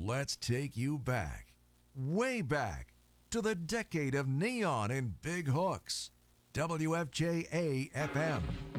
Let's take you back, way back, to the decade of neon and big hooks. WFJA FM,